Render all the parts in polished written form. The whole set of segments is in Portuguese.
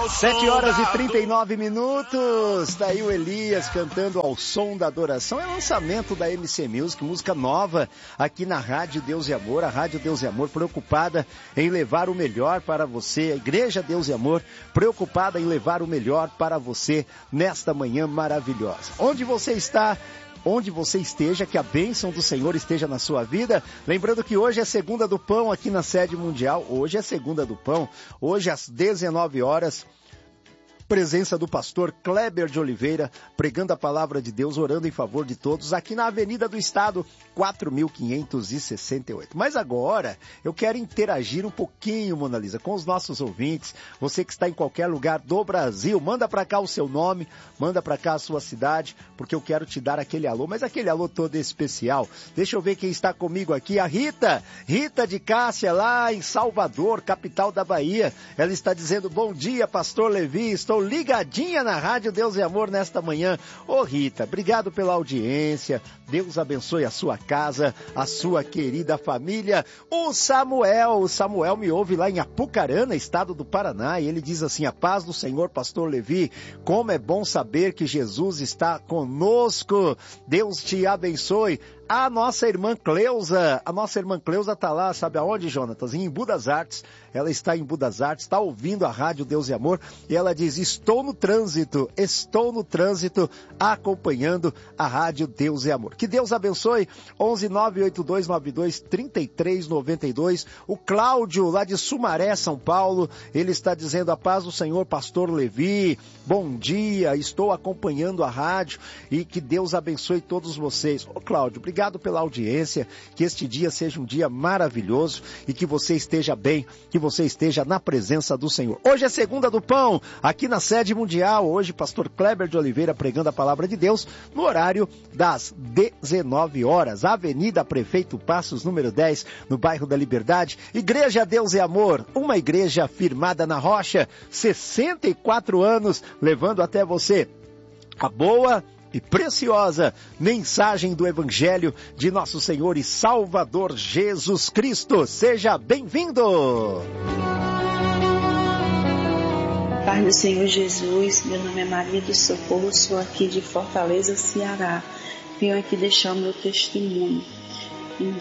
7h39. Tá aí o Elias cantando Ao Som da Adoração. É lançamento da MC Music, música nova aqui na Rádio Deus e Amor. A Rádio Deus e Amor preocupada em levar o melhor para você. A Igreja Deus e Amor preocupada em levar o melhor para você nesta manhã maravilhosa. Onde você está, onde você esteja, que a bênção do Senhor esteja na sua vida. Lembrando que hoje é Segunda do Pão aqui na sede mundial. Hoje é Segunda do Pão. Hoje às 19 horas. Presença do pastor Kleber de Oliveira, pregando a palavra de Deus, orando em favor de todos, aqui na Avenida do Estado, 4.568. Mas agora, eu quero interagir um pouquinho, Mona Lisa, com os nossos ouvintes. Você que está em qualquer lugar do Brasil, manda para cá o seu nome, manda para cá a sua cidade, porque eu quero te dar aquele alô, mas aquele alô todo especial. Deixa eu ver quem está comigo aqui, a Rita de Cássia, lá em Salvador, capital da Bahia. Ela está dizendo, bom dia, pastor Levi, estou ligadinha na Rádio Deus e Amor nesta manhã. Ô Rita, obrigado pela audiência, Deus abençoe a sua casa, a sua querida família. O Samuel me ouve lá em Apucarana, estado do Paraná, e ele diz assim, a paz do Senhor, pastor Levi, como é bom saber que Jesus está conosco, Deus te abençoe. A nossa irmã Cleusa está lá, sabe aonde, Jonatas? Em Budas Artes. Ela está em Budas Artes, está ouvindo a Rádio Deus e Amor, e ela diz, estou no trânsito, acompanhando a Rádio Deus e Amor. Que Deus abençoe. 11982923392. O Cláudio, lá de Sumaré, São Paulo, ele está dizendo, a paz do Senhor, pastor Levi, bom dia, estou acompanhando a rádio, e que Deus abençoe todos vocês. Ô Cláudio, obrigado pela audiência, que este dia seja um dia maravilhoso, e que você esteja bem, que você esteja na presença do Senhor. Hoje é Segunda do Pão, aqui na sede mundial. Hoje, pastor Kleber de Oliveira pregando a palavra de Deus, no horário das 19 horas. Avenida Prefeito Passos, número 10, no bairro da Liberdade. Igreja Deus e Amor, uma igreja firmada na rocha, 64 anos, levando até você a boa e preciosa mensagem do Evangelho de nosso Senhor e Salvador Jesus Cristo. Seja bem-vindo! Pai do Senhor Jesus, meu nome é Maria do Socorro, sou aqui de Fortaleza, Ceará. Vim aqui deixar o meu testemunho. Em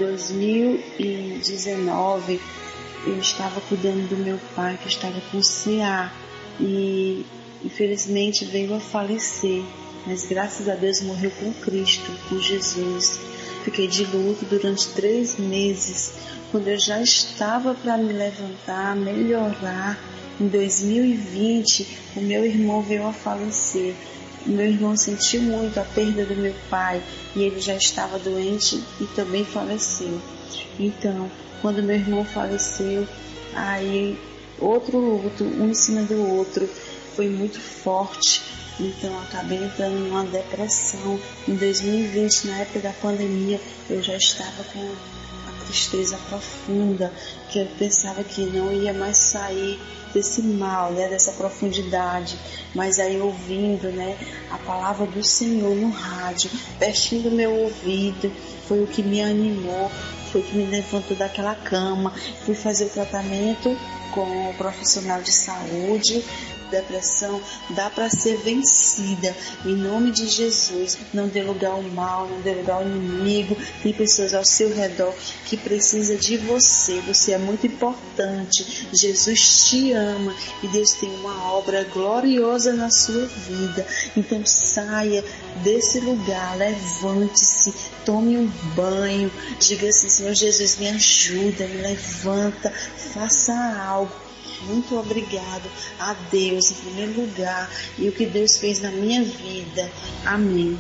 2019, eu estava cuidando do meu pai, que estava com CA, e infelizmente veio a falecer. Mas graças a Deus morreu com Cristo, com Jesus. Fiquei de luto durante 3 meses. Quando eu já estava para me levantar, melhorar, em 2020, o meu irmão veio a falecer. O meu irmão sentiu muito a perda do meu pai e ele já estava doente e também faleceu. Então, quando meu irmão faleceu, aí outro luto, um em cima do outro, foi muito forte. Então eu acabei entrando numa depressão. Em 2020, na época da pandemia, eu já estava com uma tristeza profunda, que eu pensava que não ia mais sair desse mal, dessa profundidade. Mas aí ouvindo, a palavra do Senhor no rádio, pertinho do meu ouvido, foi o que me animou, foi o que me levantou daquela cama. Fui fazer o tratamento com o profissional de saúde. Depressão dá para ser vencida em nome de Jesus. Não dê lugar ao mal, não dê lugar ao inimigo. Tem pessoas ao seu redor que precisam de você. Você é muito importante. Jesus te ama e Deus tem uma obra gloriosa na sua vida. Então saia desse lugar, levante-se, tome um banho, diga assim, Senhor Jesus, me ajuda, me levanta, faça algo. Muito obrigado a Deus em primeiro lugar e o que Deus fez na minha vida. Amém.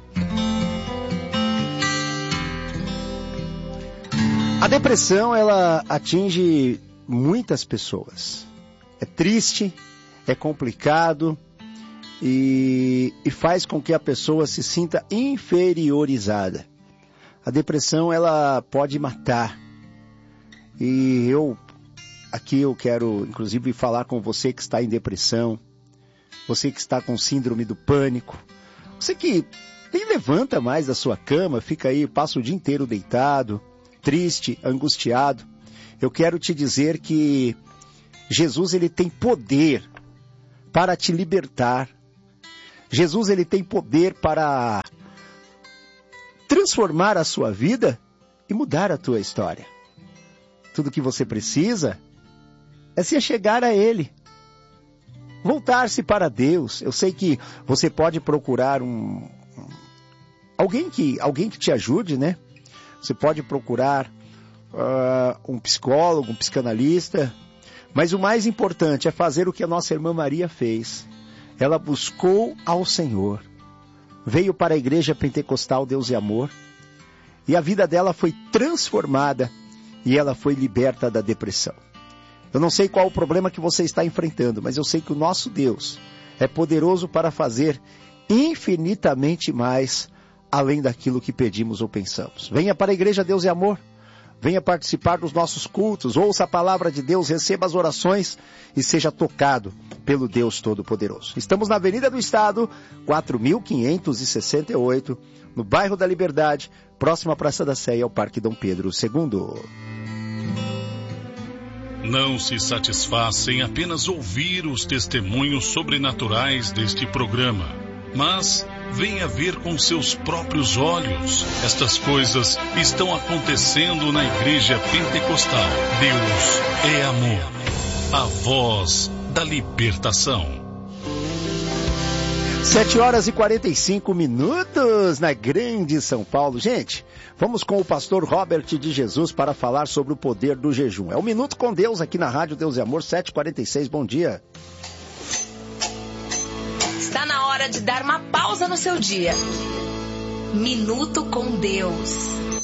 A depressão, ela atinge muitas pessoas. É triste, é complicado e faz com que a pessoa se sinta inferiorizada. A depressão, ela pode matar. E aqui eu quero, inclusive, falar com você que está em depressão, você que está com síndrome do pânico, você que nem levanta mais da sua cama, fica aí, passa o dia inteiro deitado, triste, angustiado. Eu quero te dizer que Jesus, ele tem poder para te libertar. Jesus, ele tem poder para transformar a sua vida e mudar a tua história. Tudo que você precisa é se chegar a Ele. Voltar-se para Deus. Eu sei que você pode procurar alguém que te ajude, né? Você pode procurar um psicólogo, um psicanalista. Mas o mais importante é fazer o que a nossa irmã Maria fez. Ela buscou ao Senhor. Veio para a igreja pentecostal Deus e Amor. E a vida dela foi transformada. E ela foi liberta da depressão. Eu não sei qual o problema que você está enfrentando, mas eu sei que o nosso Deus é poderoso para fazer infinitamente mais além daquilo que pedimos ou pensamos. Venha para a igreja Deus e Amor. Venha participar dos nossos cultos, ouça a palavra de Deus, receba as orações e seja tocado pelo Deus Todo-Poderoso. Estamos na Avenida do Estado, 4568, no bairro da Liberdade, próximo à Praça da Sé e ao Parque Dom Pedro II. Não se satisfaça em apenas ouvir os testemunhos sobrenaturais deste programa, mas venha ver com seus próprios olhos. Estas coisas estão acontecendo na Igreja Pentecostal. Deus é amor. A voz da libertação. 7h45 na Grande São Paulo. Gente, vamos com o pastor Robert de Jesus para falar sobre o poder do jejum. É o Minuto com Deus aqui na Rádio Deus e Amor, 7h46. Bom dia. Está na hora de dar uma pausa no seu dia. Minuto com Deus.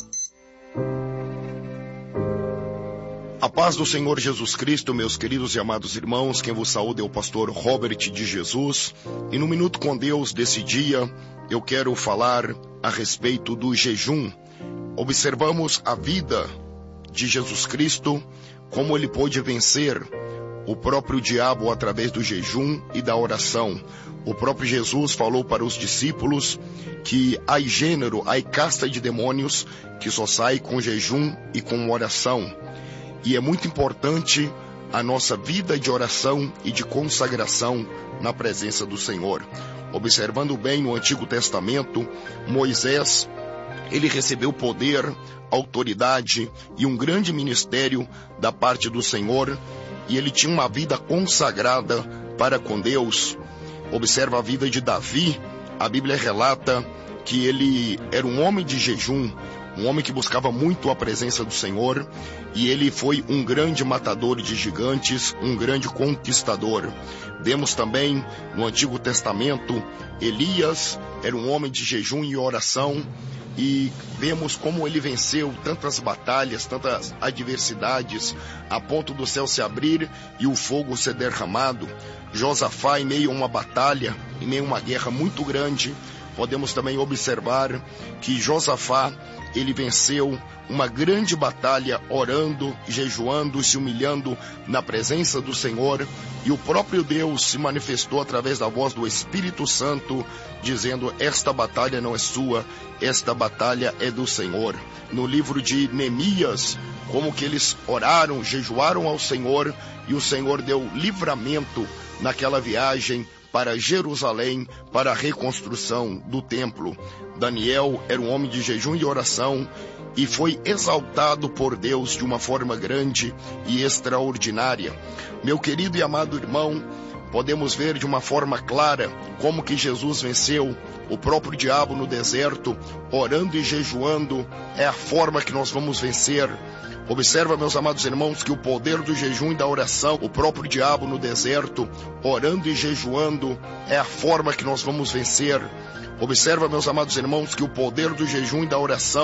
A paz do Senhor Jesus Cristo, meus queridos e amados irmãos, quem vos saúda é o pastor Robert de Jesus. E no Minuto com Deus desse dia, eu quero falar a respeito do jejum. Observamos a vida de Jesus Cristo, como ele pôde vencer o próprio diabo através do jejum e da oração. O próprio Jesus falou para os discípulos que há gênero, há casta de demônios que só sai com jejum e com oração. E é muito importante a nossa vida de oração e de consagração na presença do Senhor. Observando bem no Antigo Testamento, Moisés, ele recebeu poder, autoridade e um grande ministério da parte do Senhor, e ele tinha uma vida consagrada para com Deus. Observa a vida de Davi, a Bíblia relata que ele era um homem de jejum, um homem que buscava muito a presença do Senhor, e ele foi um grande matador de gigantes, um grande conquistador. Vemos também no Antigo Testamento, Elias era um homem de jejum e oração, e vemos como ele venceu tantas batalhas, tantas adversidades, a ponto do céu se abrir e o fogo ser derramado. Josafá, em meio a uma batalha, em meio a uma guerra muito grande, podemos também observar que Josafá, ele venceu uma grande batalha orando, jejuando e se humilhando na presença do Senhor, e o próprio Deus se manifestou através da voz do Espírito Santo, dizendo: esta batalha não é sua, esta batalha é do Senhor. No livro de Neemias, como que eles oraram, jejuaram ao Senhor, e o Senhor deu livramento naquela viagem para Jerusalém, para a reconstrução do templo. Daniel era um homem de jejum e oração e foi exaltado por Deus de uma forma grande e extraordinária. Meu querido e amado irmão, podemos ver de uma forma clara como que Jesus venceu o próprio diabo no deserto, orando e jejuando. É a forma que nós vamos vencer. Observa, meus amados irmãos, que o poder do jejum e da oração, o próprio diabo no deserto, orando e jejuando, é a forma que nós vamos vencer. Observa, meus amados irmãos, que o poder do jejum e da oração